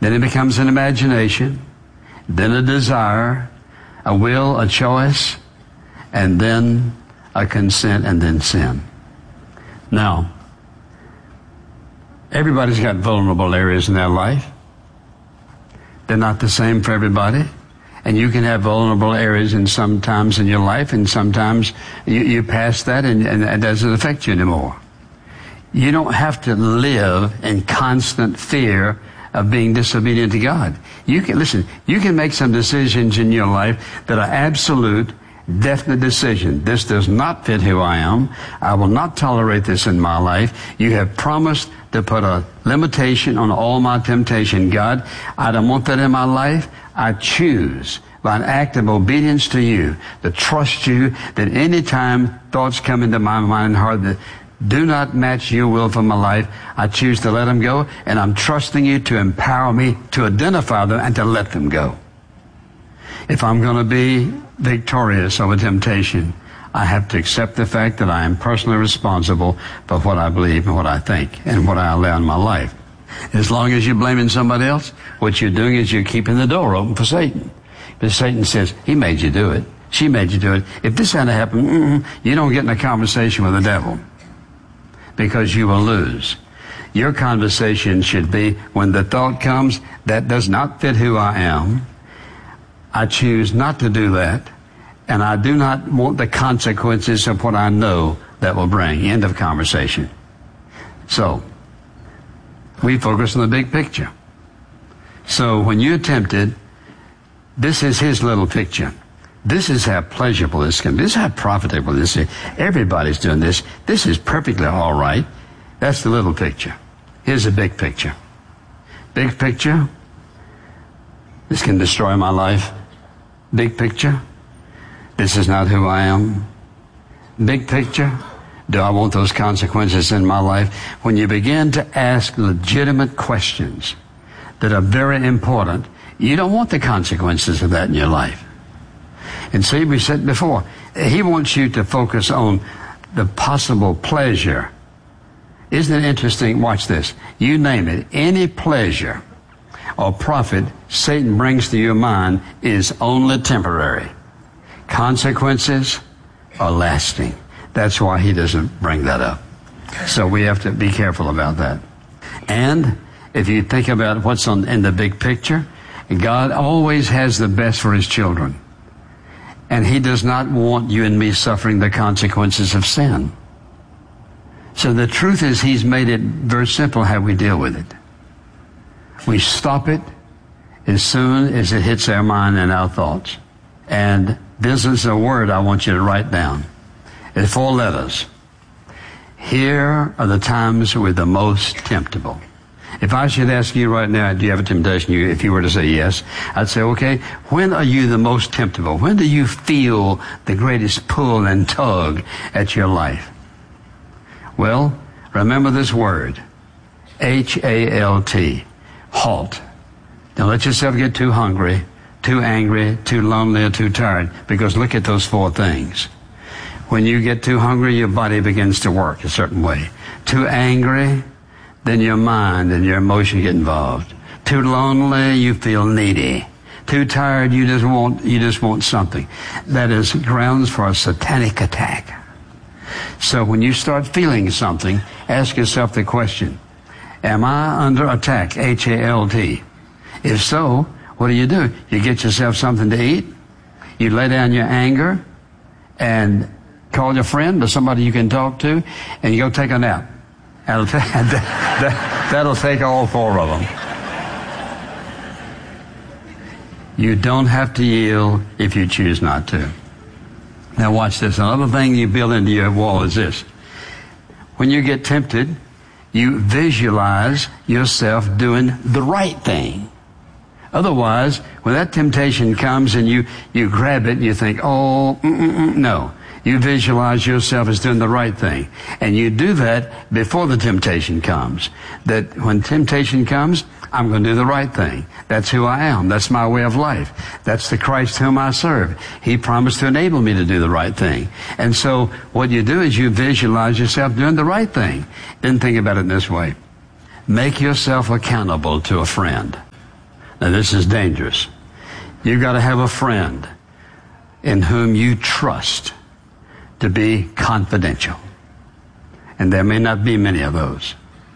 Then it becomes an imagination, then a desire, a will, a choice, and then a consent, and then sin. Now, everybody's got vulnerable areas in their life. They're not the same for everybody. And you can have vulnerable areas in sometimes in your life, and sometimes you pass that and it doesn't affect you anymore. You don't have to live in constant fear of being disobedient to God. You can make some decisions in your life that are absolute, definite decision. This does not fit who I am. I will not tolerate this in my life. You have promised to put a limitation on all my temptation. God, I don't want that in my life. I choose by an act of obedience to you to trust you that any time thoughts come into my mind and heart that do not match your will for my life, I choose to let them go, and I'm trusting you to empower me to identify them and to let them go. If I'm going to be victorious over temptation, I have to accept the fact that I am personally responsible for what I believe and what I think and what I allow in my life. As long as you're blaming somebody else, what you're doing is you're keeping the door open for Satan. But Satan says, he made you do it. She made you do it. If this hadn't happened, you don't get in a conversation with the devil, because you will lose. Your conversation should be, when the thought comes, that does not fit who I am, I choose not to do that, and I do not want the consequences of what I know that will bring. End of conversation. So, we focus on the big picture. So when you're tempted, this is his little picture. This is how pleasurable this can be. This is how profitable this is. Everybody's doing this. This is perfectly all right. That's the little picture. Here's the big picture. Big picture, this can destroy my life. Big picture, this is not who I am. Big picture, do I want those consequences in my life? When you begin to ask legitimate questions that are very important, you don't want the consequences of that in your life. And see, we said before, he wants you to focus on the possible pleasure. Isn't it interesting? Watch this. You name it. Any pleasure or profit Satan brings to your mind is only temporary. Consequences are lasting. That's why he doesn't bring that up. So we have to be careful about that. And if you think about what's in the big picture, God always has the best for his children. And he does not want you and me suffering the consequences of sin. So the truth is, he's made it very simple how we deal with it. We stop it as soon as it hits our mind and our thoughts. And this is a word I want you to write down. It's 4 letters. Here are the times we're the most temptable. If I should ask you right now, do you have a temptation? If you were to say yes, I'd say, okay, when are you the most temptable? When do you feel the greatest pull and tug at your life? Well, remember this word, H-A-L-T, halt. Don't let yourself get too hungry, too angry, too lonely, or too tired, because look at those 4 things. When you get too hungry, your body begins to work a certain way. Too angry, then your mind and your emotion get involved. Too lonely, you feel needy. Too tired, you just want something. That is grounds for a satanic attack. So when you start feeling something, ask yourself the question, am I under attack? H-A-L-T. If so, what do? You get yourself something to eat, you lay down your anger, and call your friend or somebody you can talk to, and you go take a nap. That'll take all 4 of them. You don't have to yield if you choose not to. Now watch this. Another thing you build into your wall is this. When you get tempted, you visualize yourself doing the right thing. Otherwise, when that temptation comes and you grab it and you think, no. You visualize yourself as doing the right thing. And you do that before the temptation comes. That when temptation comes, I'm going to do the right thing. That's who I am. That's my way of life. That's the Christ whom I serve. He promised to enable me to do the right thing. And so what you do is you visualize yourself doing the right thing. Then think about it this way. Make yourself accountable to a friend. Now, this is dangerous. You've got to have a friend in whom you trust to be confidential. And there may not be many of those.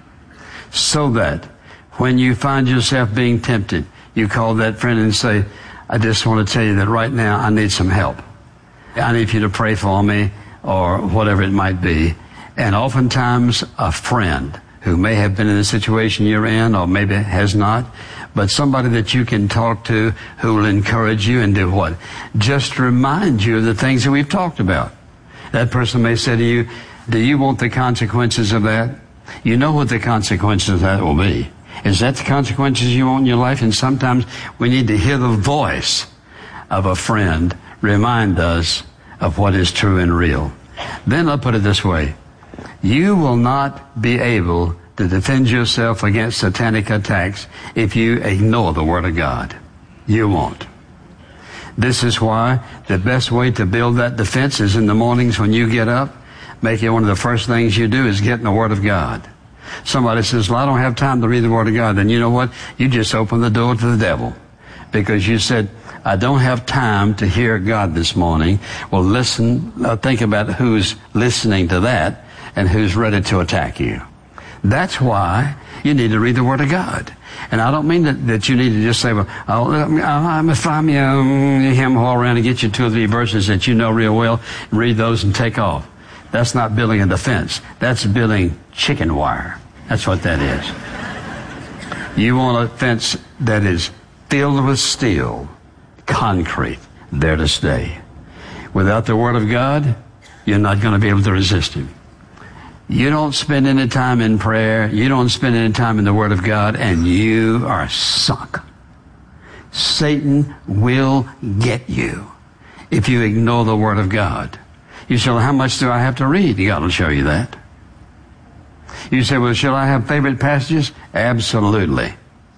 So that when you find yourself being tempted, you call that friend and say, I just want to tell you that right now I need some help. I need you to pray for me, or whatever it might be. And oftentimes a friend who may have been in the situation you're in, or maybe has not, but somebody that you can talk to who will encourage you and do what? Just remind you of the things that we've talked about. That person may say to you, do you want the consequences of that? You know what the consequences of that will be. Is that the consequences you want in your life? And sometimes we need to hear the voice of a friend remind us of what is true and real. Then I'll put it this way. You will not be able to defend yourself against satanic attacks if you ignore the Word of God. You won't. This is why the best way to build that defense is in the mornings when you get up. Make it one of the first things you do is get in the Word of God. Somebody says, well, I don't have time to read the Word of God. Then you know what? You just open the door to the devil. Because you said, I don't have time to hear God this morning. Well, listen, think about who's listening to that and who's ready to attack you. That's why you need to read the Word of God. And I don't mean that you need to just say, well, I'm going to find me a hymn haul around and get you 2 or 3 verses that you know real well, read those and take off. That's not building a defense. That's building chicken wire. That's what that is. You want a fence that is filled with steel, concrete, there to stay. Without the Word of God, you're not going to be able to resist Him. You don't spend any time in prayer, you don't spend any time in the Word of God, and you are sunk. Satan will get you if you ignore the Word of God. You say, well, how much do I have to read? God will show you that. You say, well, shall I have favorite passages? Absolutely.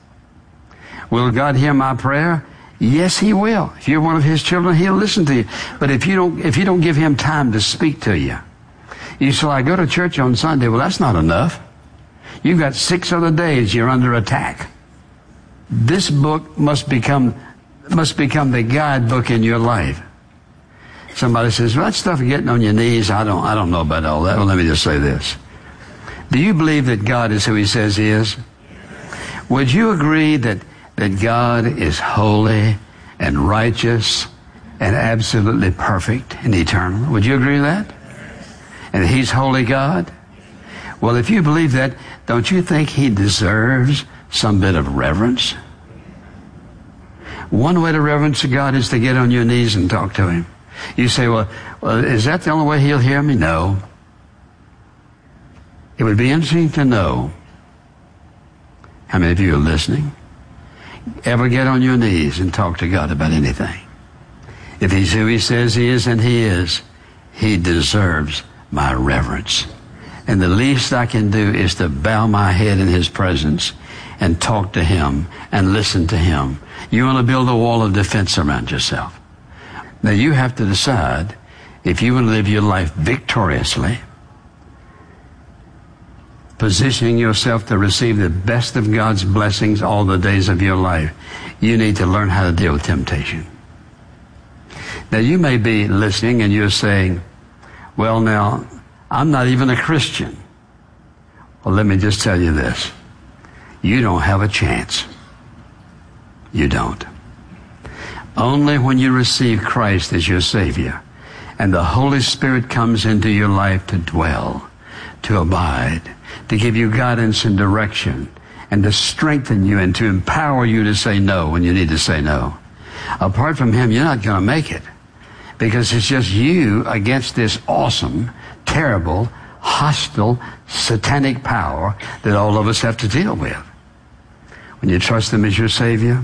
Will God hear my prayer? Yes, He will. If you're one of His children, He'll listen to you. But if you don't give Him time to speak to you, you say, I go to church on Sunday. Well, that's not enough. You've got 6 other days you're under attack. This book must become the guidebook in your life. Somebody says, well, that stuff of getting on your knees, I don't know about all that. Well, let me just say this. Do you believe that God is who He says He is? Would you agree that God is holy and righteous and absolutely perfect and eternal? Would you agree with that? And He's holy God? Well, if you believe that, don't you think He deserves some bit of reverence? One way to reverence God is to get on your knees and talk to Him. You say, well, is that the only way He'll hear me? No. It would be interesting to know how many of you are listening. Ever get on your knees and talk to God about anything? If He's who He says He is, and He is, He deserves my reverence. And the least I can do is to bow my head in His presence and talk to Him and listen to Him. You want to build a wall of defense around yourself. Now you have to decide if you want to live your life victoriously, positioning yourself to receive the best of God's blessings all the days of your life. You need to learn how to deal with temptation. Now you may be listening and you're saying, well, now, I'm not even a Christian. Well, let me just tell you this. You don't have a chance. You don't. Only when you receive Christ as your Savior and the Holy Spirit comes into your life to dwell, to abide, to give you guidance and direction, and to strengthen you and to empower you to say no when you need to say no. Apart from Him, you're not going to make it. Because it's just you against this awesome, terrible, hostile, satanic power that all of us have to deal with. When you trust Him as your Savior,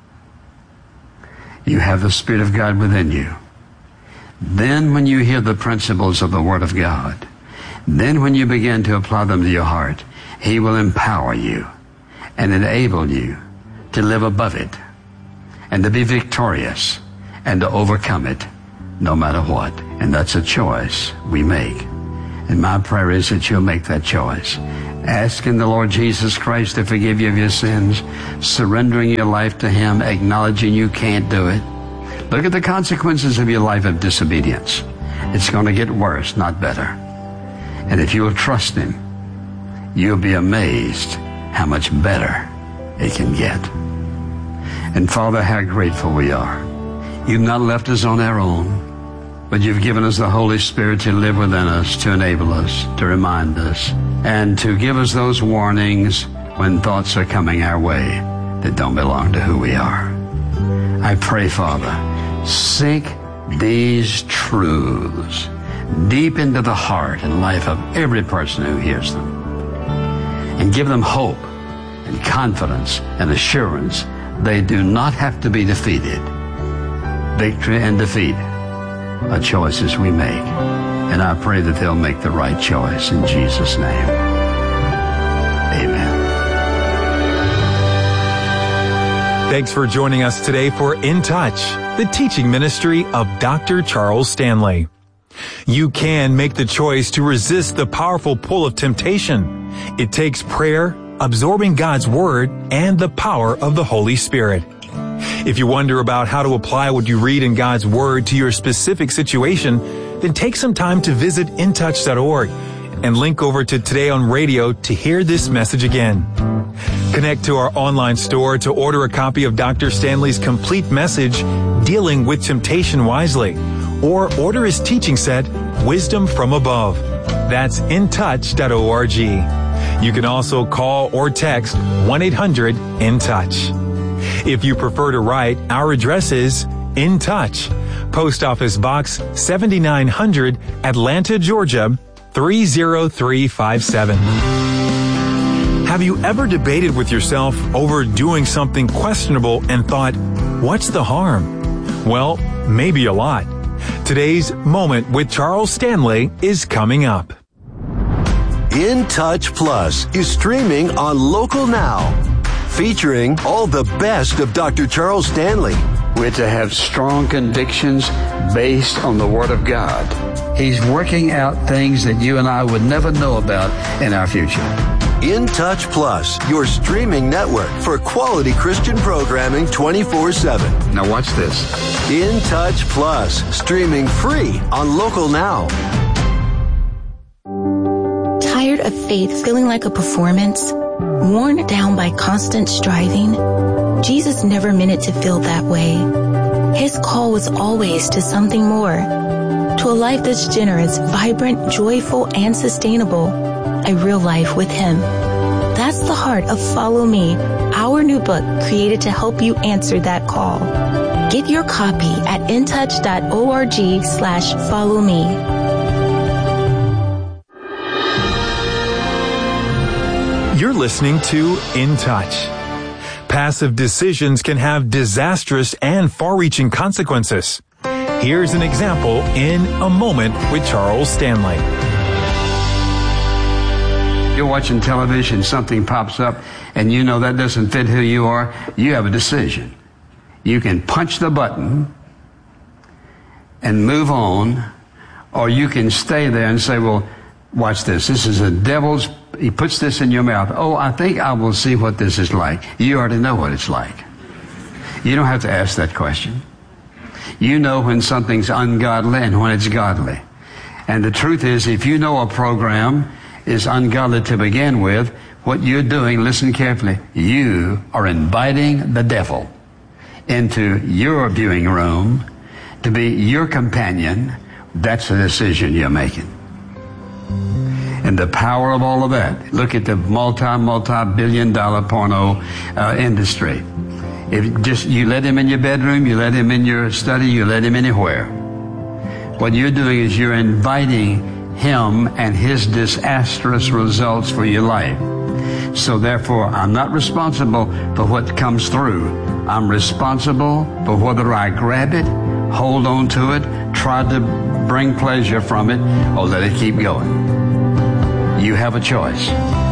you have the Spirit of God within you. Then when you hear the principles of the Word of God, then when you begin to apply them to your heart, He will empower you and enable you to live above it and to be victorious and to overcome it no matter what. And that's a choice we make. And my prayer is that you'll make that choice asking the Lord Jesus Christ to forgive you of your sins, surrendering your life to Him, acknowledging you can't do it. Look at the consequences of your life of disobedience. It's going to get worse, not better. And if you will trust Him, you'll be amazed how much better it can get. And Father, how grateful we are. You've not left us on our own, but you've given us the Holy Spirit to live within us, to enable us, to remind us, and to give us those warnings when thoughts are coming our way that don't belong to who we are. I pray, Father, sink these truths deep into the heart and life of every person who hears them, and give them hope and confidence and assurance they do not have to be defeated. Victory and defeat are choices we make. And I pray that they'll make the right choice in Jesus' name. Amen. Thanks for joining us today for In Touch, the teaching ministry of Dr. Charles Stanley. You can make the choice to resist the powerful pull of temptation. It takes prayer, absorbing God's Word, and the power of the Holy Spirit. If you wonder about how to apply what you read in God's Word to your specific situation, then take some time to visit intouch.org and link over to Today on Radio to hear this message again. Connect to our online store to order a copy of Dr. Stanley's complete message, Dealing with Temptation Wisely, or order his teaching set, Wisdom from Above. That's intouch.org. You can also call or text 1-800-IN-TOUCH. If you prefer to write, our address is In Touch, Post Office Box 7900, Atlanta, Georgia 30357. Have you ever debated with yourself over doing something questionable and thought, what's the harm? Well, maybe a lot. Today's Moment with Charles Stanley is coming up. In Touch Plus is streaming on Local Now, featuring all the best of Dr. Charles Stanley. We're to have strong convictions based on the Word of God. He's working out things that you and I would never know about in our future. In Touch Plus, your streaming network for quality Christian programming 24/7. Now watch this. In Touch Plus, streaming free on Local Now. Tired of faith feeling like a performance? Worn down by constant striving? Jesus never meant it to feel that way. His call was always to something more, to a life that's generous, vibrant, joyful, and sustainable, a real life with Him. That's the heart of Follow Me, our new book created to help you answer that call. Get your copy at intouch.org/followme. You're listening to In Touch. Passive decisions can have disastrous and far-reaching consequences. Here's an example in A Moment with Charles Stanley. You're watching television, something pops up, and you know that doesn't fit who you are. You have a decision. You can punch the button and move on, or you can stay there and say, well, watch this. This is the devil's. He puts this in your mouth. Oh, I think I will see what this is like. You already know what it's like. You don't have to ask that question. You know when something's ungodly and when it's godly. And the truth is, if you know a program is ungodly to begin with, what you're doing, listen carefully, you are inviting the devil into your viewing room to be your companion. That's the decision you're making. And the power of all of that. Look at the multi-billion-dollar porno industry. If just you let him in your bedroom, you let him in your study, you let him anywhere. What you're doing is you're inviting him and his disastrous results for your life. So therefore, I'm not responsible for what comes through. I'm responsible for whether I grab it, hold on to it, try to bring pleasure from it, or let it keep going. You have a choice.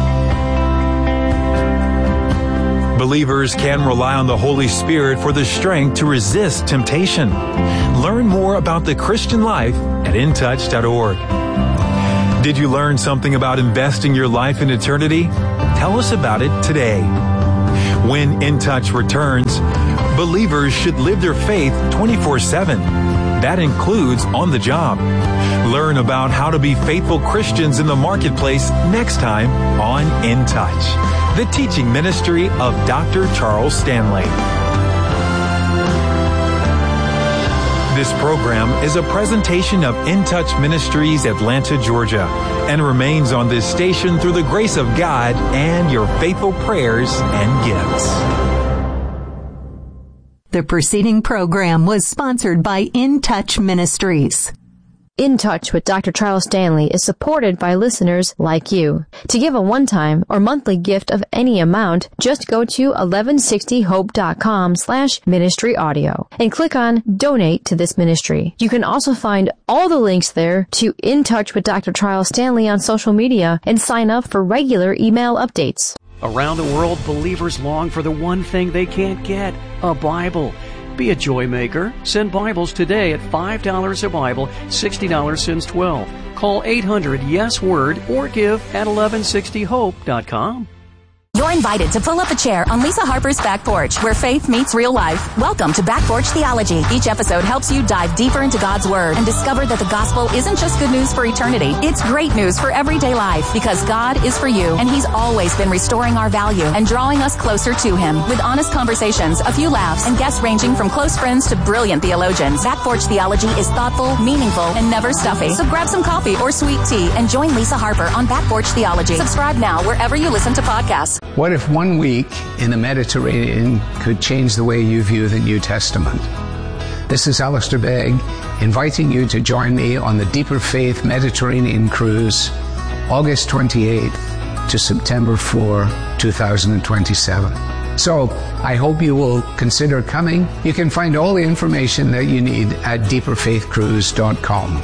Believers can rely on the Holy Spirit for the strength to resist temptation. Learn more about the Christian life at intouch.org. Did you learn something about investing your life in eternity? Tell us about it today. When In Touch returns, believers should live their faith 24/7. That includes on the job. Learn about how to be faithful Christians in the marketplace next time on In Touch, the teaching ministry of Dr. Charles Stanley. This program is a presentation of In Touch Ministries, Atlanta, Georgia, and remains on this station through the grace of God and your faithful prayers and gifts. The preceding program was sponsored by In Touch Ministries. In Touch with Dr. Charles Stanley is supported by listeners like you. To give a one-time or monthly gift of any amount, just go to 1160hope.com/ministry audio and click on Donate to this ministry. You can also find all the links there to In Touch with Dr. Charles Stanley on social media and sign up for regular email updates. Around the world, believers long for the one thing they can't get, a Bible. Be a joy maker. Send Bibles today at $5 a Bible, $60 since 12. Call 800-YES-WORD or give at 1160hope.com. You're invited to pull up a chair on Lisa Harper's Back Porch, where faith meets real life. Welcome to Back Porch Theology. Each episode helps you dive deeper into God's Word and discover that the gospel isn't just good news for eternity. It's great news for everyday life, because God is for you, and He's always been restoring our value and drawing us closer to Him. With honest conversations, a few laughs, and guests ranging from close friends to brilliant theologians, Back Porch Theology is thoughtful, meaningful, and never stuffy. So grab some coffee or sweet tea and join Lisa Harper on Back Porch Theology. Subscribe now wherever you listen to podcasts. What if 1 week in the Mediterranean could change the way you view the New Testament? This is Alistair Begg, inviting you to join me on the Deeper Faith Mediterranean Cruise, August 28th to September 4, 2027. So, I hope you will consider coming. You can find all the information that you need at deeperfaithcruise.com.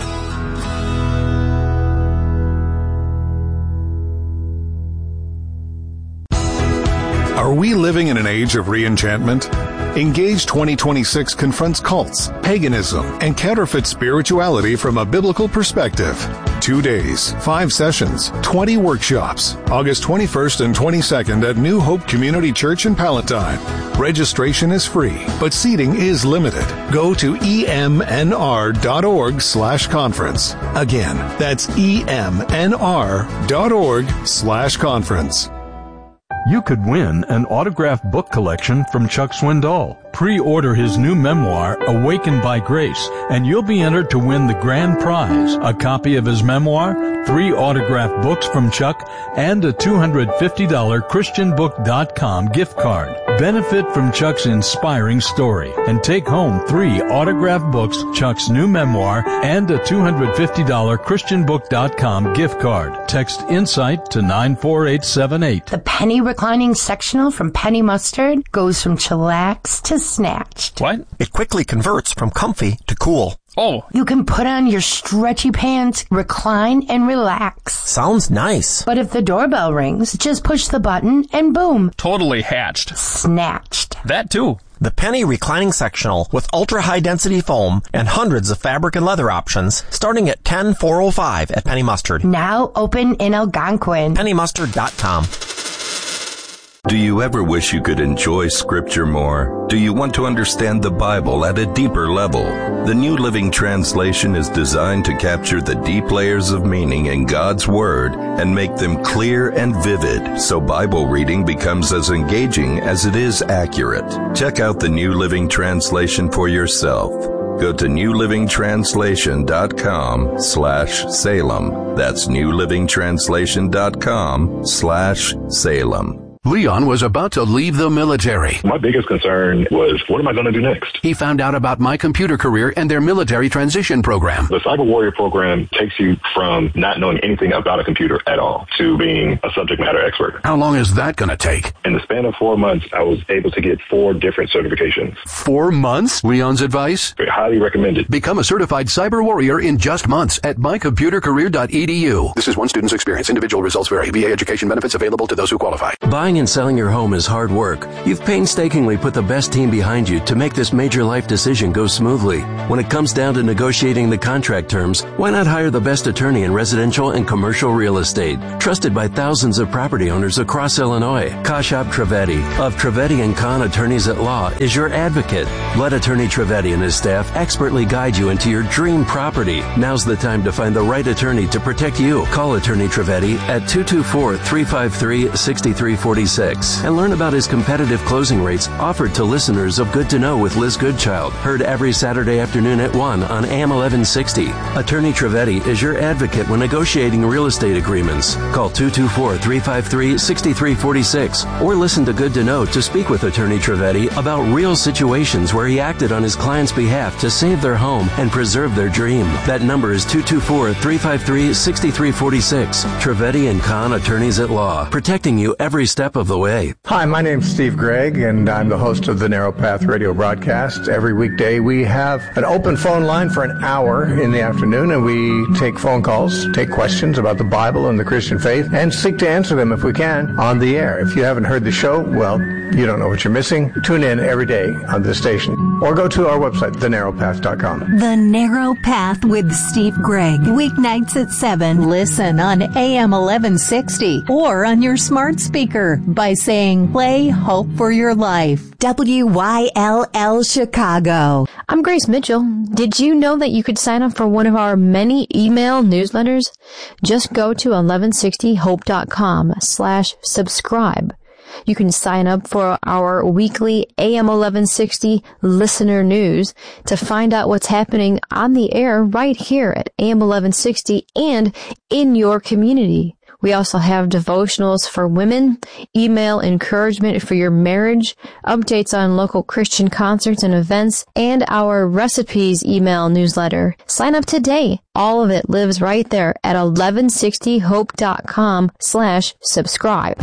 Are we living in an age of re-enchantment? Engage 2026 confronts cults, paganism, and counterfeit spirituality from a biblical perspective. 2 days, 5 sessions, 20 workshops. August 21st and 22nd at New Hope Community Church in Palatine. Registration is free, but seating is limited. Go to emnr.org/conference. Again, that's emnr.org/conference. You could win an autographed book collection from Chuck Swindoll. Pre-order his new memoir, Awakened by Grace, and you'll be entered to win the grand prize, a copy of his memoir, 3 autographed books from Chuck, and a $250 ChristianBook.com gift card. Benefit from Chuck's inspiring story and take home 3 autographed books, Chuck's new memoir, and a $250 ChristianBook.com gift card. Text INSIGHT to 94878. The penny reclining sectional from Penny Mustard goes from chillaxed to snatched. What? It quickly converts from comfy to cool. Oh. You can put on your stretchy pants, recline, and relax. Sounds nice. But if the doorbell rings, just push the button and boom. Totally hatched. Snatched. That too. The Penny Reclining Sectional with ultra-high-density foam and hundreds of fabric and leather options starting at $10,405 at Penny Mustard. Now open in Algonquin. PennyMustard.com. Do you ever wish you could enjoy Scripture more? Do you want to understand the Bible at a deeper level? The New Living Translation is designed to capture the deep layers of meaning in God's Word and make them clear and vivid, so Bible reading becomes as engaging as it is accurate. Check out the New Living Translation for yourself. Go to newlivingtranslation.com/Salem. That's newlivingtranslation.com/Salem. Leon was about to leave the military. My biggest concern was, what am I going to do next? He found out about My Computer Career and their military transition program. The Cyber Warrior program takes you from not knowing anything about a computer at all to being a subject matter expert. How long is that going to take? In the span of 4 months, I was able to get 4 different certifications. 4 months? Leon's advice? Highly recommended. Become a certified cyber warrior in just months at mycomputercareer.edu. This is one student's experience. Individual results vary. VA education benefits available to those who qualify. Buy Buying and selling your home is hard work. You've painstakingly put the best team behind you to make this major life decision go smoothly. When it comes down to negotiating the contract terms, why not hire the best attorney in residential and commercial real estate? Trusted by thousands of property owners across Illinois, Kashab Trivedi of Trivedi & Kahn Attorneys at Law is your advocate. Let Attorney Trivedi and his staff expertly guide you into your dream property. Now's the time to find the right attorney to protect you. Call Attorney Trivedi at 224-353-6346 and learn about his competitive closing rates offered to listeners of Good to Know with Liz Goodchild. Heard every Saturday afternoon at 1 on AM 1160. Attorney Trivedi is your advocate when negotiating real estate agreements. Call 224-353-6346 or listen to Good to Know to speak with Attorney Trivedi about real situations where he acted on his client's behalf to save their home and preserve their dream. That number is 224-353-6346. Trivedi & Kahn Attorneys at Law, protecting you every step of the way. Hi, my name's Steve Gregg, and I'm the host of the Narrow Path radio broadcast. Every weekday we have an open phone line for an hour in the afternoon, and we take phone calls, take questions about the Bible and the Christian faith, and seek to answer them if we can on the air. If you haven't heard the show, well, you don't know what you're missing. Tune in every day on this station or go to our website, thenarrowpath.com. The Narrow Path with Steve Gregg. Weeknights at 7. Listen on AM 1160 or on your smart speaker by saying, play Hope for Your Life. WYLL Chicago. I'm Grace Mitchell. Did you know that you could sign up for one of our many email newsletters? Just go to 1160hope.com/subscribe. You can sign up for our weekly AM 1160 listener news to find out what's happening on the air right here at AM 1160 and in your community. We also have devotionals for women, email encouragement for your marriage, updates on local Christian concerts and events, and our recipes email newsletter. Sign up today. All of it lives right there at 1160hope.com/subscribe.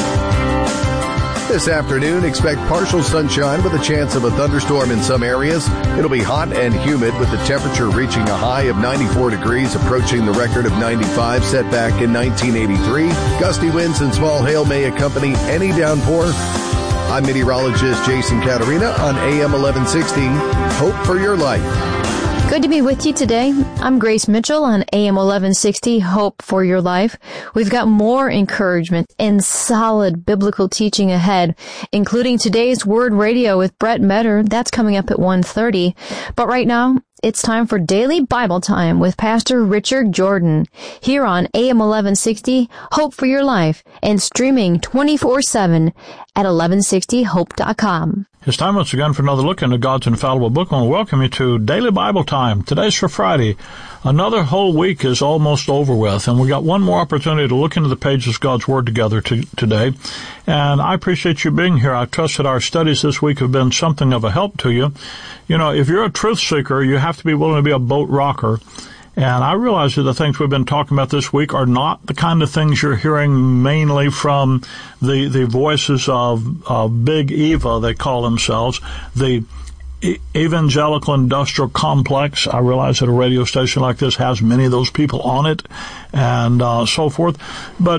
This afternoon, expect partial sunshine with a chance of a thunderstorm in some areas. It'll be hot and humid with the temperature reaching a high of 94 degrees, approaching the record of 95 set back in 1983. Gusty winds and small hail may accompany any downpour. I'm meteorologist Jason Caterina on AM 1160. Hope for your life. Good to be with you today. I'm Grace Mitchell on AM 1160, Hope for Your Life. We've got more encouragement and solid biblical teaching ahead, including today's Word Radio with Brett Metter. That's coming up at 1:30. But right now, it's time for Daily Bible Time with Pastor Richard Jordan here on AM 1160, Hope for Your Life, and streaming 24/7 at 1160hope.com. It's time once again for another look into God's infallible book. I want to welcome you to Daily Bible Time. Today's for Friday. Another whole week is almost over with, and we got one more opportunity to look into the pages of God's Word together today. And I appreciate you being here. I trust that our studies this week have been something of a help to you. You know, if you're a truth seeker, you have to be willing to be a boat rocker. And I realize that the things we've been talking about this week are not the kind of things you're hearing mainly from the voices of Big Eva, they call themselves, the evangelical industrial complex. I realize that a radio station like this has many of those people on it and so forth. But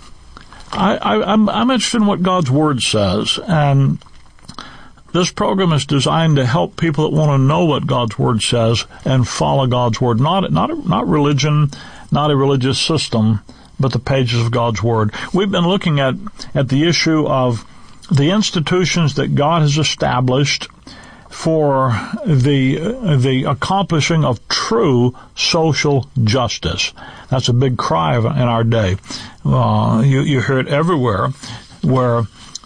I'm interested in what God's Word says, and this program is designed to help people that want to know what God's Word says and follow God's Word. Not religion, not a religious system, but the pages of God's Word. We've been looking at the issue of the institutions that God has established for the accomplishing of true social justice. That's a big cry in our day. You hear it everywhere, where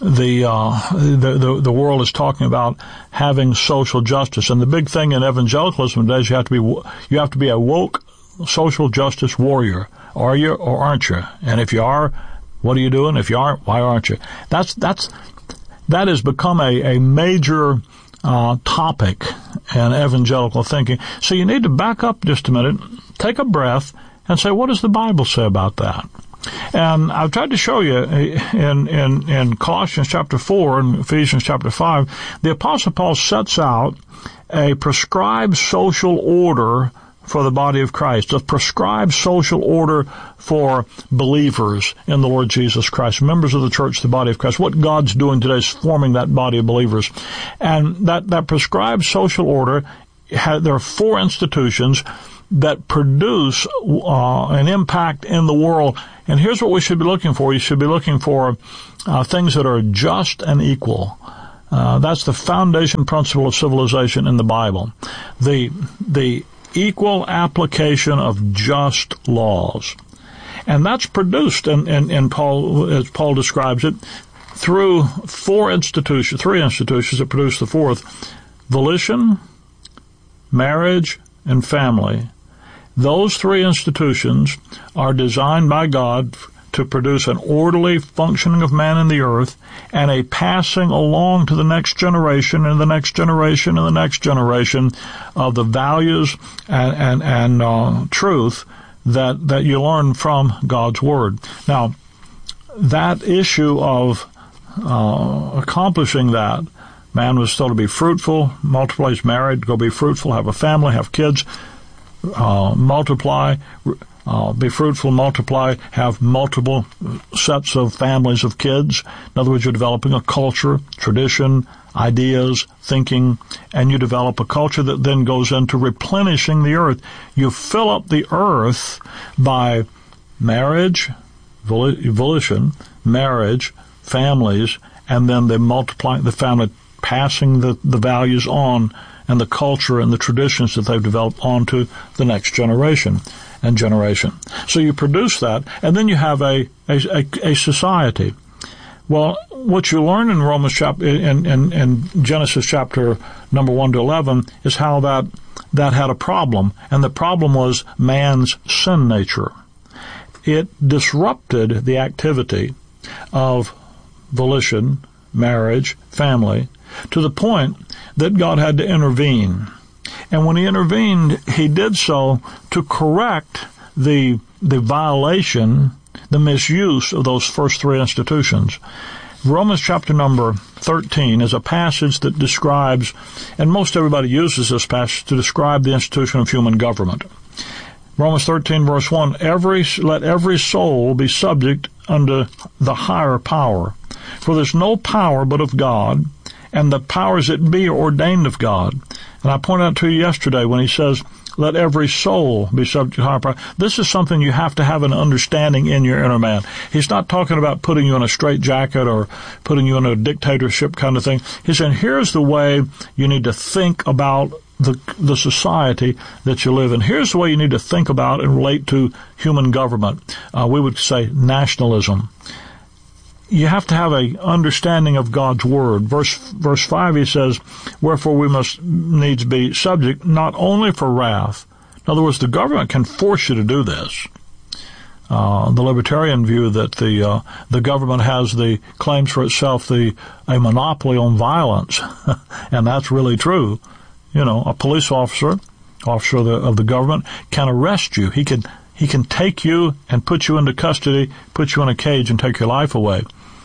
the world is talking about having social justice. And the big thing in evangelicalism today is you have to be a woke social justice warrior. Are you or aren't you? And if you are, what are you doing? If you aren't, why aren't you? That has become a major topic in evangelical thinking. So you need to back up just a minute, take a breath, and say, what does the Bible say about that? And I've tried to show you in Colossians chapter 4 and Ephesians chapter 5, the Apostle Paul sets out a prescribed social order for the body of Christ, a prescribed social order for believers in the Lord Jesus Christ, members of the church, the body of Christ. What God's doing today is forming that body of believers. And that prescribed social order, there are 4 institutions that produce an impact in the world. And here's what we should be looking for. You should be looking for things that are just and equal. That's the foundation principle of civilization in the Bible. The equal application of just laws. And that's produced in Paul, as Paul describes it, through 3 institutions that produce the 4th: volition, marriage, and family. Those 3 institutions are designed by God to produce an orderly functioning of man in the earth and a passing along to the next generation and the next generation and the next generation of the values and truth that you learn from God's Word. Now, that issue of accomplishing that, man was still to be fruitful, multiply, is married, go be fruitful, have a family, have kids, multiply, be fruitful, multiply, have multiple sets of families of kids. In other words, you're developing a culture, tradition, ideas, thinking, and you develop a culture that then goes into replenishing the earth. You fill up the earth by marriage, volition, marriage, families, and then the family passing the values on and the culture and the traditions that they've developed onto the next generation and generation. So you produce that, and then you have a society. Well, what you learn in in Genesis chapter number 1 to 11 is how that had a problem, and the problem was man's sin nature. It disrupted the activity of volition, marriage, family, to the point that God had to intervene. And when he intervened, he did so to correct the violation, the misuse of those first 3 institutions. Romans chapter number 13 is a passage that describes, and most everybody uses this passage to describe the institution of human government. Romans 13 verse 1, let every soul be subject unto the higher power. For there's no power but of God, and the powers that be are ordained of God. And I pointed out to you yesterday when he says, let every soul be subject to higher power. This is something you have to have an understanding in your inner man. He's not talking about putting you in a straitjacket or putting you in a dictatorship kind of thing. He's saying, here's the way you need to think about the society that you live in. Here's the way you need to think about and relate to human government. We would say nationalism. You have to have a understanding of God's Word. Verse 5, he says, wherefore we must needs be subject, not only for wrath. In other words, the government can force you to do this. The libertarian view that the government has claims for itself a monopoly on violence, and that's really true. You know, a police officer of the government can arrest you. He can take you and put you into custody, put you in a cage, and take your life away.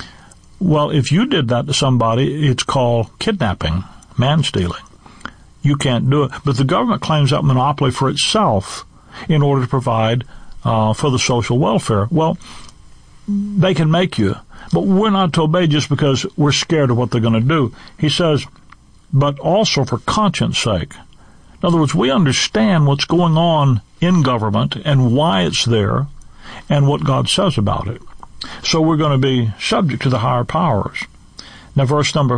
Well, if you did that to somebody, it's called kidnapping, man-stealing. You can't do it. But the government claims that monopoly for itself in order to provide for the social welfare. Well, they can make you, but we're not to obey just because we're scared of what they're going to do. He says, but also for conscience sake. In other words, we understand what's going on in government and why it's there and what God says about it. So we're going to be subject to the higher powers. Now, verse number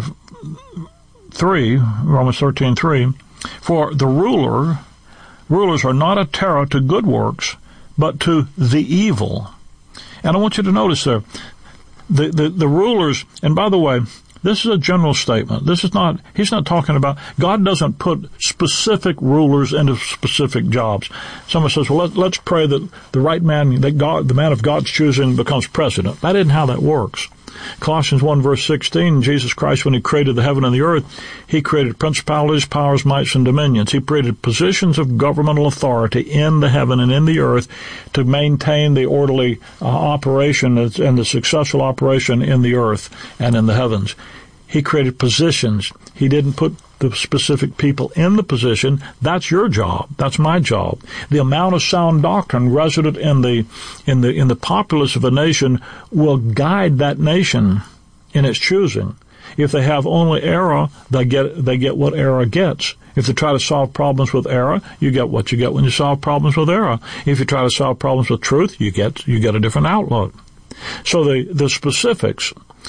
3, Romans 13:3, for the rulers are not a terror to good works, but to the evil. And I want you to notice there, the rulers, and by the way, this is a general statement. He's not talking about, God doesn't put specific rulers into specific jobs. Someone says, well, let's pray that the right man, the man of God's choosing becomes president. That isn't how that works. Colossians 1 verse 16, Jesus Christ, when he created the heaven and the earth, he created principalities, powers, mights, and dominions. He created positions of governmental authority in the heaven and in the earth to maintain the orderly operation and the successful operation in the earth and in the heavens. He created positions. He didn't put the specific people in the position. That's your job. That's my job. The amount of sound doctrine resident in the populace of a nation will guide that nation in its choosing. If they have only error, they get what error gets. If they try to solve problems with error, you get what you get when you solve problems with error. If you try to solve problems with truth, you get a different outlook. So the specifics,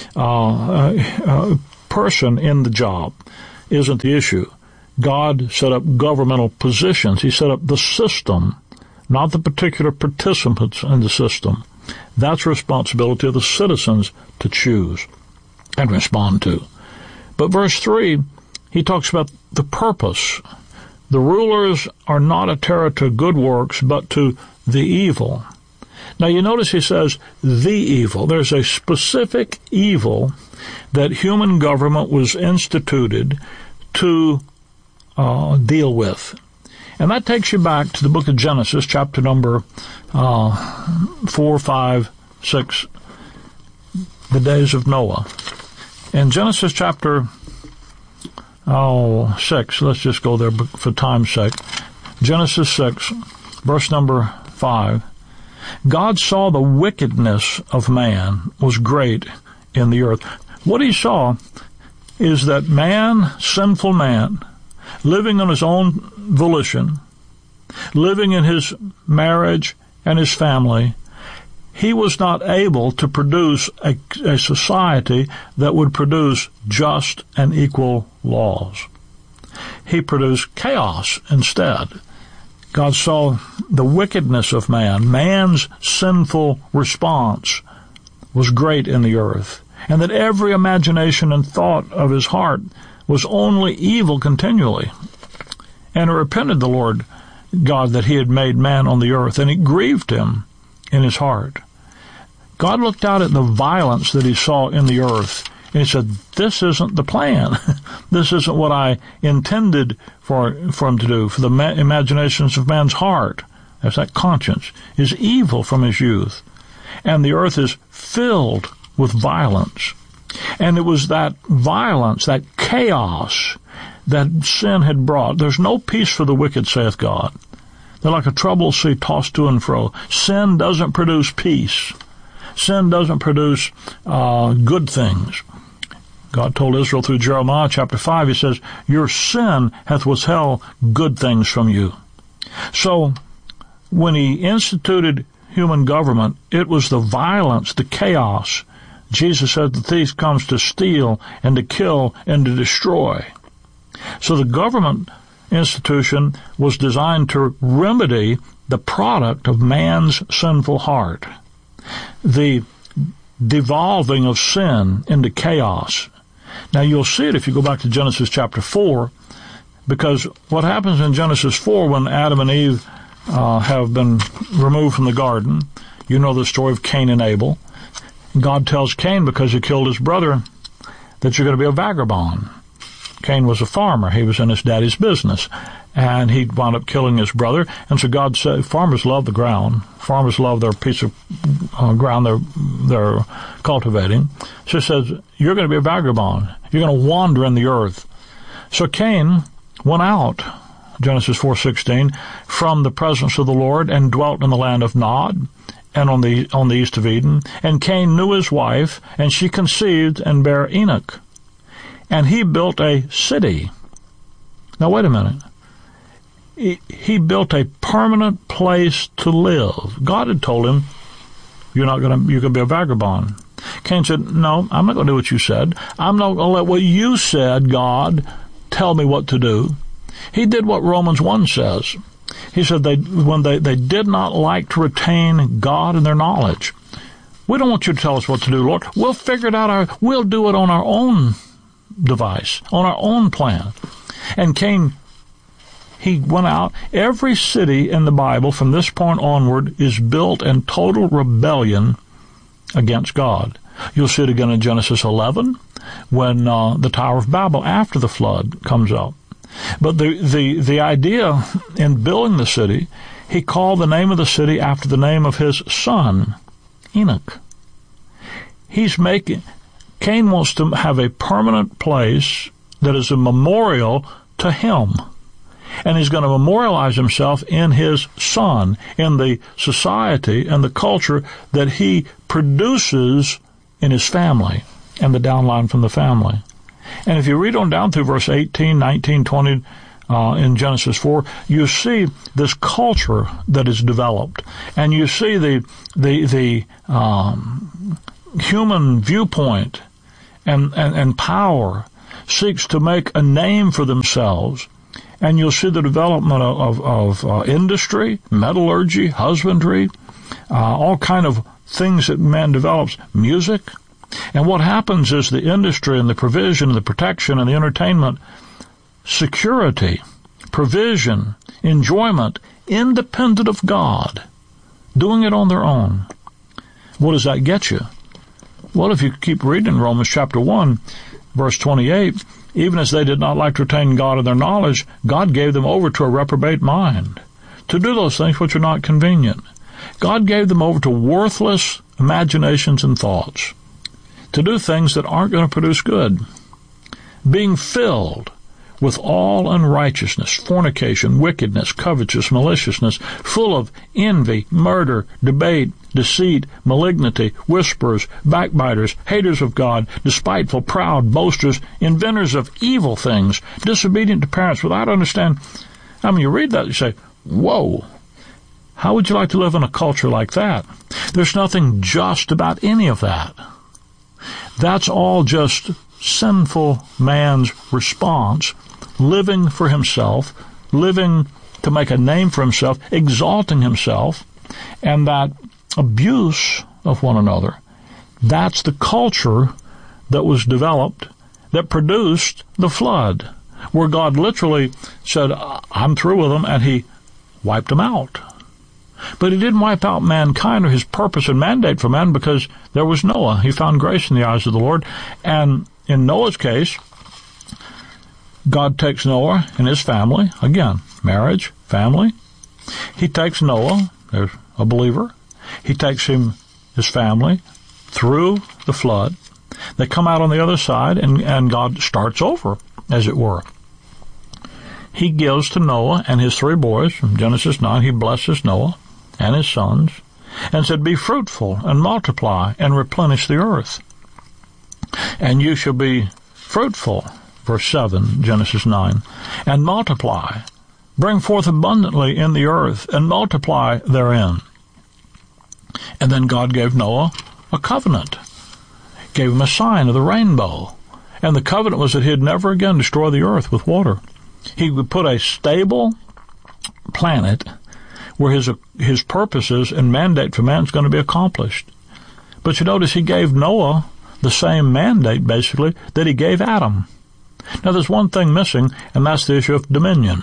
person in the job isn't the issue. God set up governmental positions. He set up the system, not the particular participants in the system. That's the responsibility of the citizens to choose and respond to. But verse 3, he talks about the purpose. The rulers are not a terror to good works, but to the evil. Now you notice he says the evil. There's a specific evil that human government was instituted to deal with. And that takes you back to the book of Genesis, chapter number 4, 5, 6, the days of Noah. In Genesis chapter 6, let's just go there for time's sake. Genesis 6, verse number 5. God saw the wickedness of man was great in the earth. What he saw is that man, sinful man, living on his own volition, living in his marriage and his family, he was not able to produce a society that would produce just and equal laws. He produced chaos instead. God saw the wickedness of man. Man's sinful response was great in the earth, and that every imagination and thought of his heart was only evil continually. And it repented the Lord God that he had made man on the earth, and it grieved him in his heart. God looked out at the violence that he saw in the earth, and he said, this isn't the plan. This isn't what I intended for him to do. For the imaginations of man's heart, as that conscience, is evil from his youth. And the earth is filled with violence. And it was that violence, that chaos, that sin had brought. There's no peace for the wicked, saith God. They're like a troubled sea tossed to and fro. Sin doesn't produce peace. Sin doesn't produce good things. God told Israel through Jeremiah chapter 5, he says, your sin hath withheld good things from you. So when he instituted human government, it was the violence, the chaos. Jesus said the thief comes to steal and to kill and to destroy. So the government institution was designed to remedy the product of man's sinful heart, the devolving of sin into chaos. Now you'll see it if you go back to Genesis chapter 4, because what happens in Genesis 4 when Adam and Eve have been removed from the garden, you know the story of Cain and Abel. God tells Cain, because he killed his brother, that you're going to be a vagabond. Cain was a farmer. He was in his daddy's business. And he wound up killing his brother. And so God said, farmers love the ground. Farmers love their piece of ground they're cultivating. So he says, you're going to be a vagabond. You're going to wander in the earth. So Cain went out, Genesis 4:16, from the presence of the Lord and dwelt in the land of Nod and on the east of Eden. And Cain knew his wife, and she conceived and bare Enoch. And he built a city. Now wait a minute. He built a permanent place to live. God had told him, you're going to be a vagabond. Cain said, no, I'm not going to do what you said. I'm not going to let what you said, God, tell me what to do. He did what Romans 1 says. He said when they did not like to retain God in their knowledge. We don't want you to tell us what to do, Lord. We'll figure it out. We'll do it on our own device, on our own plan. And Cain, he went out. Every city in the Bible from this point onward is built in total rebellion against God. You'll see it again in Genesis 11 when the Tower of Babel after the flood comes up. But the idea in building the city, he called the name of the city after the name of his son, Enoch. Cain wants to have a permanent place that is a memorial to him. And he's going to memorialize himself in his son, in the society and the culture that he produces in his family and the downline from the family. And if you read on down through verse 18, 19, 20 in Genesis 4, you see this culture that is developed. And you see the human viewpoint and power seeks to make a name for themselves. And you'll see the development of industry, metallurgy, husbandry, all kind of things that man develops, music. And what happens is the industry and the provision and the protection and the entertainment, security, provision, enjoyment, independent of God, doing it on their own. What does that get you? Well, if you keep reading Romans chapter 1, verse 28, even as they did not like to retain God in their knowledge, God gave them over to a reprobate mind, to do those things which are not convenient. God gave them over to worthless imaginations and thoughts, to do things that aren't going to produce good, being filled with all unrighteousness, fornication, wickedness, covetousness, maliciousness, full of envy, murder, debate, deceit, malignity, whisperers, backbiters, haters of God, despiteful, proud, boasters, inventors of evil things, disobedient to parents, without understanding. I mean, you read that, you say, whoa, how would you like to live in a culture like that? There's nothing just about any of that. That's all just sinful man's response, living for himself, living to make a name for himself, exalting himself, and that abuse of one another. That's the culture that was developed that produced the flood, where God literally said, I'm through with them, and he wiped them out. But he didn't wipe out mankind or his purpose and mandate for man, because there was Noah. He found grace in the eyes of the Lord. And in Noah's case, God takes Noah and his family, again, marriage, family. He takes Noah, there's a believer. He takes his family through the flood. They come out on the other side, and God starts over, as it were. He gives to Noah and his 3 boys, from Genesis 9, he blesses Noah and his sons, and said, be fruitful and multiply and replenish the earth. And you shall be fruitful, verse 7, Genesis 9, and multiply, bring forth abundantly in the earth, and multiply therein. And then God gave Noah a covenant, gave him a sign of the rainbow. And the covenant was that he'd never again destroy the earth with water. He would put a stable planet where his purposes and mandate for man is going to be accomplished. But you notice he gave Noah the same mandate, basically, that he gave Adam. Now, there's one thing missing, and that's the issue of dominion.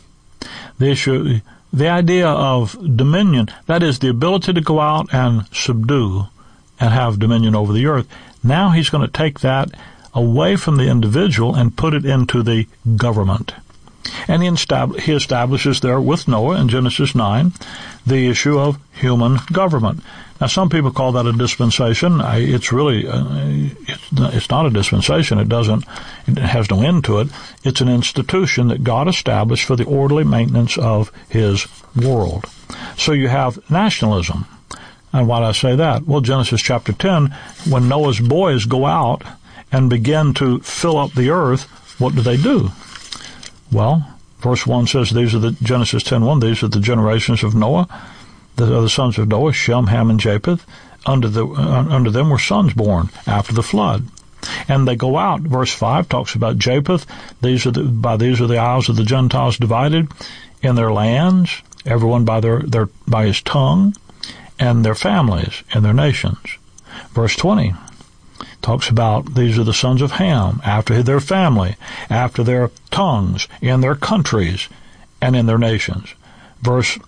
The idea of dominion, that is the ability to go out and subdue and have dominion over the earth. Now he's going to take that away from the individual and put it into the government. And he establishes there with Noah in Genesis 9 the issue of human government. Now, some people call that a dispensation. It's really, it's not a dispensation. It has no end to it. It's an institution that God established for the orderly maintenance of his world. So you have nationalism. And why do I say that? Well, Genesis chapter 10, when Noah's boys go out and begin to fill up the earth, what do? Well, verse 1 says, Genesis 10:1, these are the generations of Noah. The sons of Noah, Shem, Ham, and Japheth. Under them were sons born after the flood. And they go out. Verse 5 talks about Japheth. These are the isles of the Gentiles divided in their lands, everyone by his tongue, and their families and their nations. Verse 20 talks about these are the sons of Ham, after their family, after their tongues, in their countries, and in their nations. Verse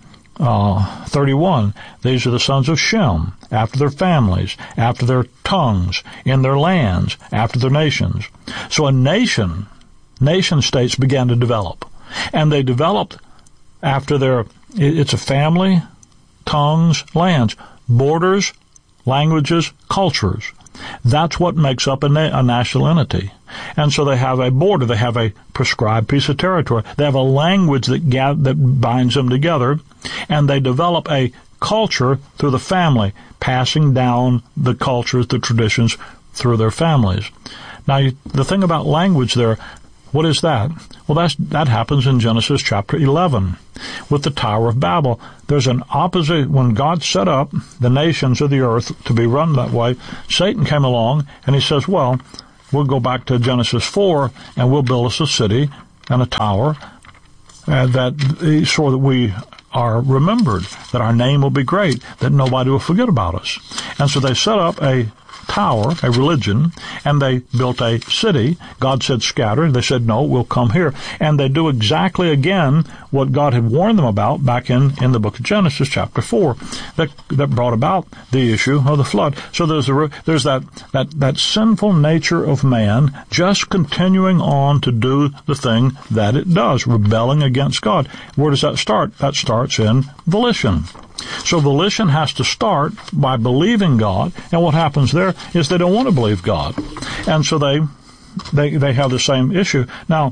31, these are the sons of Shem, after their families, after their tongues, in their lands, after their nations. So a nation states began to develop. And they developed after it's a family, tongues, lands, borders, languages, cultures. That's what makes up a national entity. And so they have a border. They have a prescribed piece of territory. They have a language that binds them together, and they develop a culture through the family, passing down the cultures, the traditions through their families. Now, the thing about language there, what is that? Well, that happens in Genesis chapter 11 with the Tower of Babel. There's an opposite. When God set up the nations of the earth to be run that way, Satan came along and he says, well, we'll go back to Genesis 4 and we'll build us a city and a tower so that we are remembered, that our name will be great, that nobody will forget about us. And so they set up a tower, a religion, and they built a city. God said scatter. They said, no, we'll come here. And they do exactly again what God had warned them about back in the book of Genesis chapter 4 that brought about the issue of the flood. So there's that sinful nature of man just continuing on to do the thing that it does, rebelling against God. Where does that start? That starts in volition. So volition has to start by believing God, and what happens there is they don't want to believe God. And so they have the same issue. Now,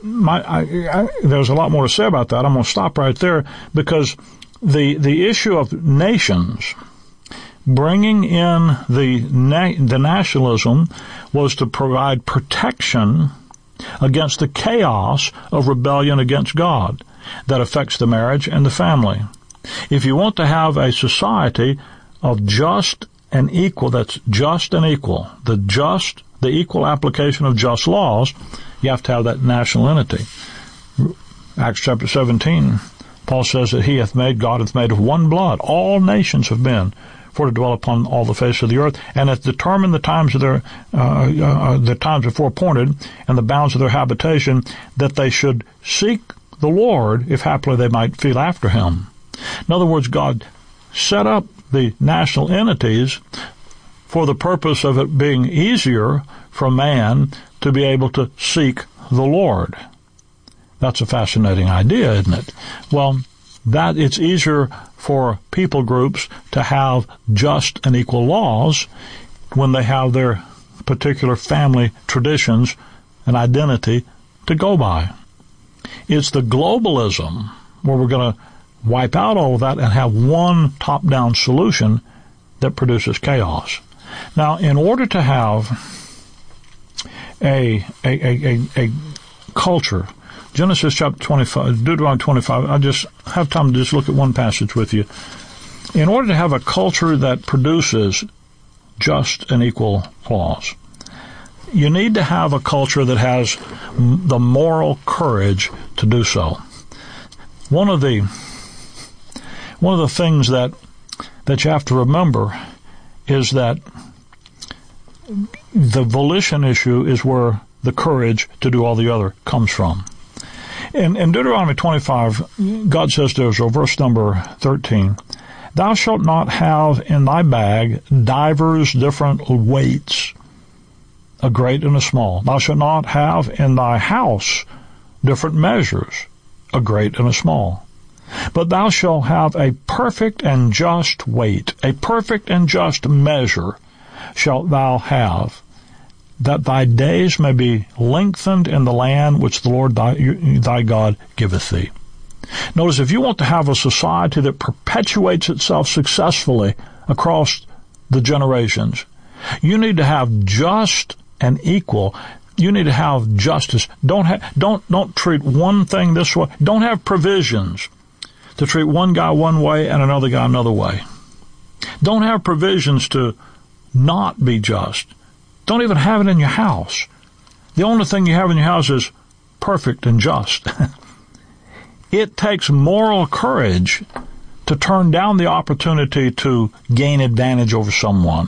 there's a lot more to say about that. I'm going to stop right there because the issue of nations, bringing in the nationalism was to provide protection against the chaos of rebellion against God that affects the marriage and the family. If you want to have a society of just and equal, that's just and equal, the equal application of just laws, you have to have that national entity. Acts chapter 17, Paul says that God hath made of one blood all nations of men for to dwell upon all the face of the earth, and hath determined the times of the times before appointed, and the bounds of their habitation, that they should seek the Lord, if haply they might feel after him. In other words, God set up the national entities for the purpose of it being easier for man to be able to seek the Lord. That's a fascinating idea, isn't it? Well, that it's easier for people groups to have just and equal laws when they have their particular family traditions and identity to go by. It's the globalism where we're going to wipe out all of that and have one top-down solution that produces chaos. Now, in order to have a culture, Genesis chapter 25, Deuteronomy 25, I just have time to just look at one passage with you. In order to have a culture that produces just and equal laws, you need to have a culture that has the moral courage to do so. One of the things that you have to remember is that the volition issue is where the courage to do all the other comes from. In Deuteronomy 25, God says to Israel, verse number 13, "Thou shalt not have in thy bag divers different weights, a great and a small. Thou shalt not have in thy house different measures, a great and a small. But thou shalt have a perfect and just weight, a perfect and just measure shalt thou have, that thy days may be lengthened in the land which the Lord thy God giveth thee." Notice, if you want to have a society that perpetuates itself successfully across the generations, you need to have just and equal. You need to have justice. Don't treat one thing this way. Don't have provisions to treat one guy one way and another guy another way. Don't have provisions to not be just. Don't even have it in your house. The only thing you have in your house is perfect and just. It takes moral courage to turn down the opportunity to gain advantage over someone.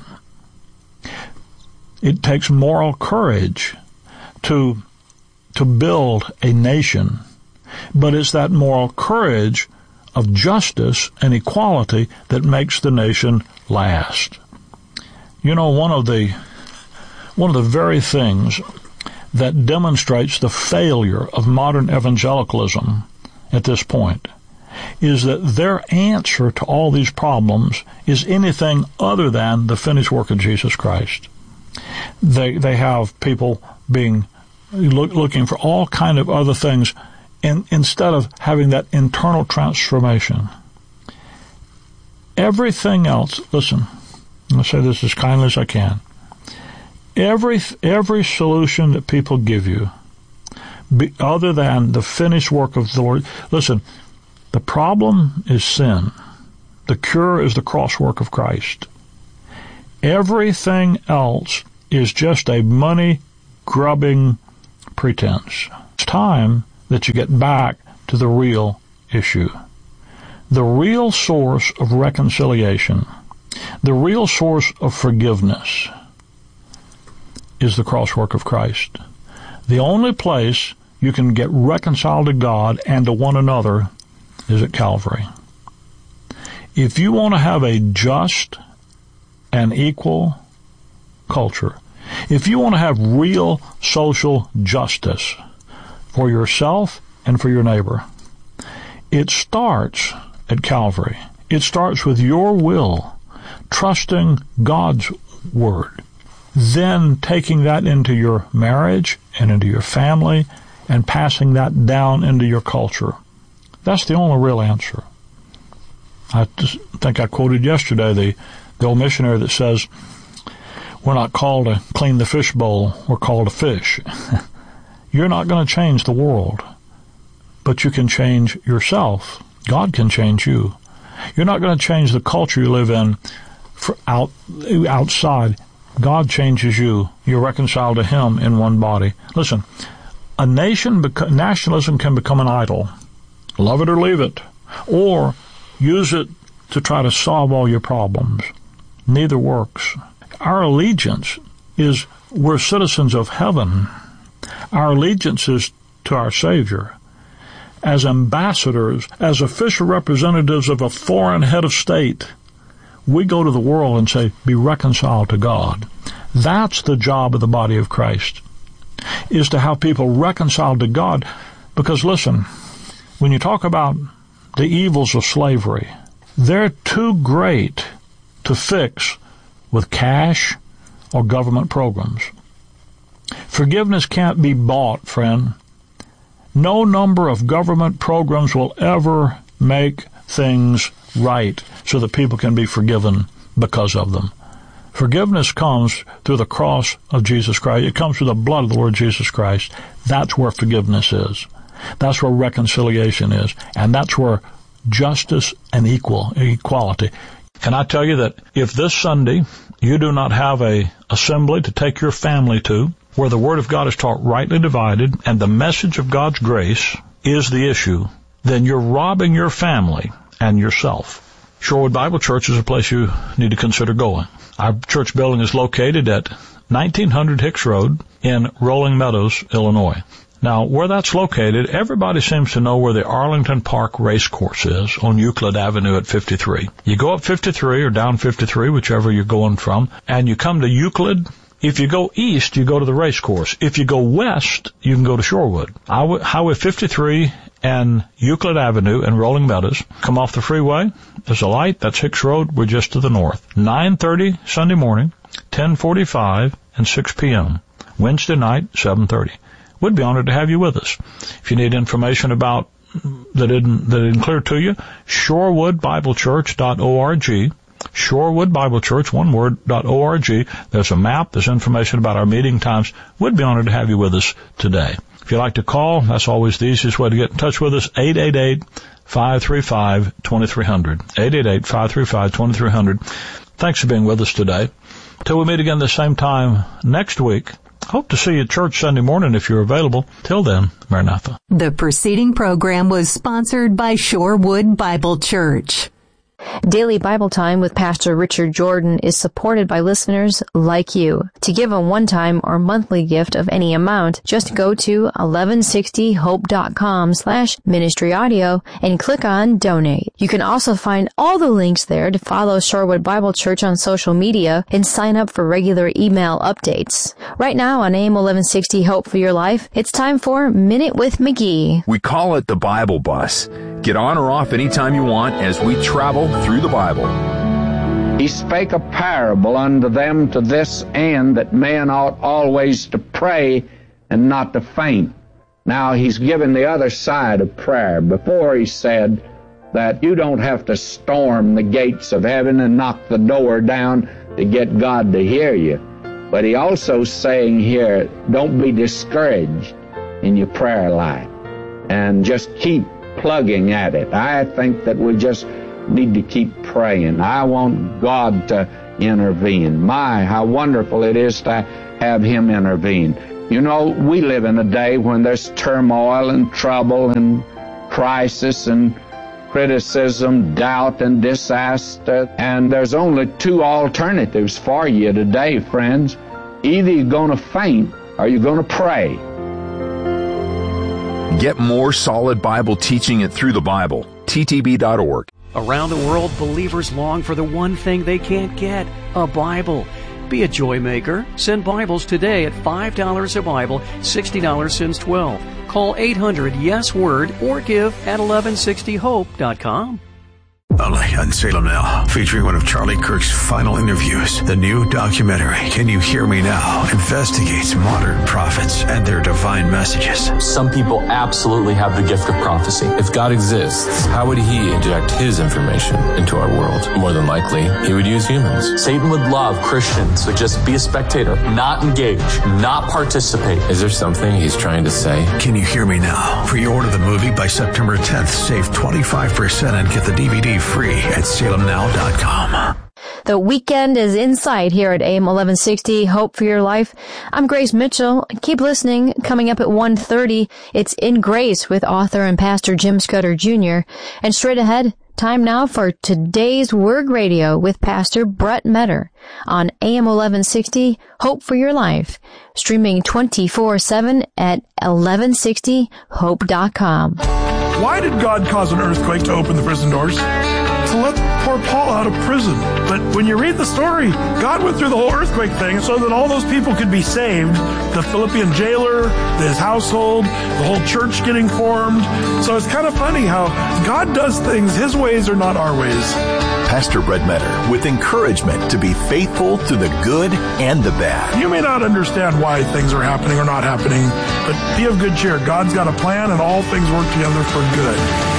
It takes moral courage to build a nation. But it's that moral courage of justice and equality that makes the nation last. You know, one of the very things that demonstrates the failure of modern evangelicalism at this point is that their answer to all these problems is anything other than the finished work of Jesus Christ. They have people being looking for all kind of other things, and instead of having that internal transformation. Everything else, listen, I'm going to say this as kindly as I can. Every solution that people give you, other than the finished work of the Lord, listen, the problem is sin. The cure is the cross work of Christ. Everything else is just a money-grubbing pretense. It's time that you get back to the real issue. The real source of reconciliation, the real source of forgiveness is the cross work of Christ. The only place you can get reconciled to God and to one another is at Calvary. If you want to have a just and equal culture, if you want to have real social justice for yourself and for your neighbor, it starts at Calvary. It starts with your will, trusting God's word, then taking that into your marriage and into your family and passing that down into your culture. That's the only real answer. I just think I quoted yesterday the old missionary that says, we're not called to clean the fish bowl, we're called to fish. You're not going to change the world, but you can change yourself. God can change you. You're not going to change the culture you live in outside. God changes you. You're reconciled to Him in one body. Listen, nationalism can become an idol. Love it or leave it. Or use it to try to solve all your problems. Neither works. Our allegiance is we're citizens of heaven. Our allegiance is to our Savior. As ambassadors, as official representatives of a foreign head of state, we go to the world and say, be reconciled to God. That's the job of the body of Christ, is to have people reconciled to God. Because listen, when you talk about the evils of slavery, they're too great to fix with cash or government programs. Forgiveness can't be bought, friend. No number of government programs will ever make things right so that people can be forgiven because of them. Forgiveness comes through the cross of Jesus Christ. It comes through the blood of the Lord Jesus Christ. That's where forgiveness is. That's where reconciliation is. And that's where justice and equality. Can I tell you that if this Sunday you do not have a assembly to take your family to, where the Word of God is taught rightly divided and the message of God's grace is the issue, then you're robbing your family and yourself. Shorewood Bible Church is a place you need to consider going. Our church building is located at 1900 Hicks Road in Rolling Meadows, Illinois. Now, where that's located, everybody seems to know where the Arlington Park Race Course is on Euclid Avenue at 53. You go up 53 or down 53, whichever you're going from, and you come to Euclid. If you go east, you go to the race course. If you go west, you can go to Shorewood. Highway 53 and Euclid Avenue and Rolling Meadows. Come off the freeway. There's a light. That's Hicks Road. We're just to the north. 9:30 Sunday morning, 10:45, and 6 p.m. Wednesday night, 7:30. We'd be honored to have you with us. If you need information about that didn't clear to you, shorewoodbiblechurch.org. Shorewood Bible Church, one word, .org. There's a map. There's information about our meeting times. We'd be honored to have you with us today. If you'd like to call, that's always the easiest way to get in touch with us, 888-535-2300. 888-535-2300. Thanks for being with us today. Till we meet again the same time next week, hope to see you at church Sunday morning if you're available. Till then, Maranatha. The preceding program was sponsored by Shorewood Bible Church. Daily Bible Time with Pastor Richard Jordan is supported by listeners like you. To give a one-time or monthly gift of any amount, just go to 1160hope.com/ministryaudio and click on Donate. You can also find all the links there to follow Shorewood Bible Church on social media and sign up for regular email updates. Right now on AM 1160 Hope for Your Life, it's time for Minute with McGee. We call it the Bible Bus. Get on or off anytime you want as we travel through the Bible. He spake a parable unto them to this end, that men ought always to pray and not to faint. Now he's given the other side of prayer. Before he said that you don't have to storm the gates of heaven and knock the door down to get God to hear you. But he also saying here, don't be discouraged in your prayer life and just keep plugging at it. I think that we just need to keep praying. I want God to intervene. My, how wonderful it is to have Him intervene. You know, we live in a day when there's turmoil and trouble and crisis and criticism, doubt and disaster, and there's only two alternatives for you today, friends. Either you're going to faint or you're going to pray. Get more solid Bible teaching it through the Bible. ttb.org. Around the world, believers long for the one thing they can't get, a Bible. Be a joy maker. Send Bibles today at $5 a Bible, $60 since 12. Call 800-YES-WORD or give at 1160hope.com. Only on Salem Now, featuring one of Charlie Kirk's final interviews. The new documentary, Can You Hear Me Now?, investigates modern prophets and their divine messages. Some people absolutely have the gift of prophecy. If God exists, how would He inject His information into our world? More than likely, He would use humans. Satan would love Christians to just be a spectator, not engage, not participate. Is there something he's trying to say? Can You Hear Me Now? Pre-order the movie by September 10th. Save 25% and get the DVD free at salemnow.com. The weekend is in sight here at AM 1160, Hope for Your Life. I'm Grace Mitchell. Keep listening. Coming up at 1:30, it's In Grace with author and pastor Jim Scudder Jr. And straight ahead, time now for Today's Word Radio with Pastor Brett Metter on AM 1160, Hope for Your Life. Streaming 24/7 at 1160hope.com. Why did God cause an earthquake to open the prison doors? To let poor Paul out of prison. But when you read the story, God went through the whole earthquake thing so that all those people could be saved. The Philippian jailer, his household, the whole church getting formed. So it's kind of funny how God does things. His ways are not our ways. Pastor Brett Metter with encouragement to be faithful to the good and the bad. You may not understand why things are happening or not happening, but be of good cheer. God's got a plan and all things work together for good.